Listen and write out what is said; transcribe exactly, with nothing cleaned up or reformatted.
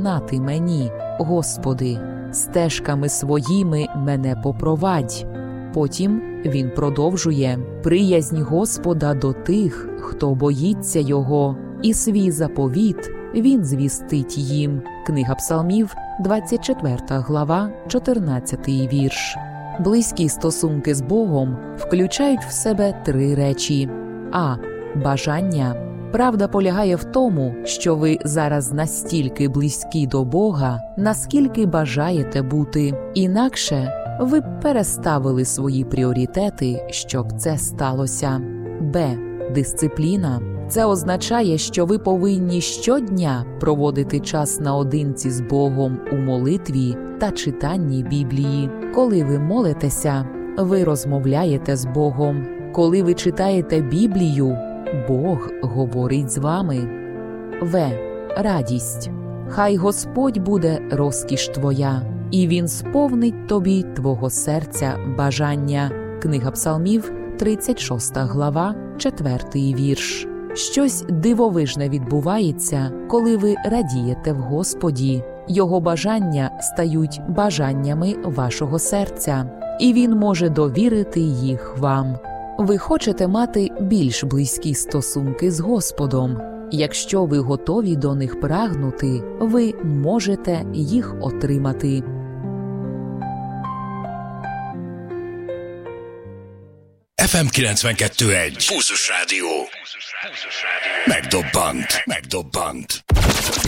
знати мені, Господи, стежками своїми мене попровадь. Потім він продовжує: приязнь Господа до тих, хто боїться Його, і свій заповіт він звістить їм. Книга Псалмів, двадцять четверта глава, чотирнадцятий вірш. Близькі стосунки з Богом включають в себе три речі. А. Бажання. Правда полягає в тому, що ви зараз настільки близькі до Бога, наскільки бажаєте бути. Інакше ви б переставили свої пріоритети, щоб це сталося. Б. Дисципліна. Це означає, що ви повинні щодня проводити час наодинці з Богом у молитві та читанні Біблії. Коли ви молитеся, ви розмовляєте з Богом. Коли ви читаєте Біблію, Бог говорить з вами. В. Радість. Хай Господь буде розкіш твоя, і Він сповнить тобі твого серця бажання. Книга Псалмів, тридцять шоста глава, четвертий вірш. Щось дивовижне відбувається, коли ви радієте в Господі. Його бажання стають бажаннями вашого серця, і Він може довірити їх вам. Ви хочете мати більш близькі стосунки з Господом. Якщо ви готові до них прагнути, ви можете їх отримати. еф ем kilencvenkettő egy. Pulzus Rádió. Megdobbant. Megdobbant.